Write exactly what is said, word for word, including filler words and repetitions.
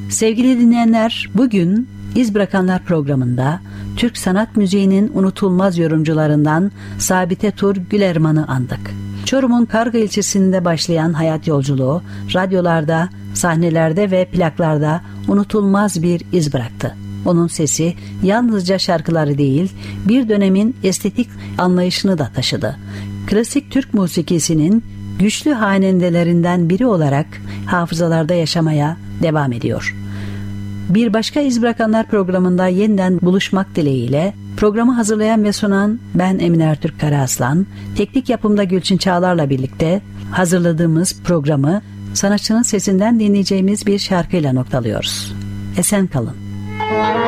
Sevgili dinleyenler, bugün İz Bırakanlar programında Türk sanat müziğinin unutulmaz yorumcularından Sabite Tur Gülerman'ı andık. Çorum'un Karga ilçesinde başlayan hayat yolculuğu radyolarda, sahnelerde ve plaklarda unutulmaz bir iz bıraktı. Onun sesi yalnızca şarkıları değil, bir dönemin estetik anlayışını da taşıdı. Klasik Türk musikisinin güçlü hanendelerinden biri olarak hafızalarda yaşamaya devam ediyor. Bir başka İz Bırakanlar programında yeniden buluşmak dileğiyle programı hazırlayan ve sunan ben Emine Ertürk Karaaslan, teknik yapımda Gülçin Çağlar'la birlikte hazırladığımız programı sanatçının sesinden dinleyeceğimiz bir şarkıyla noktalıyoruz. Esen kalın.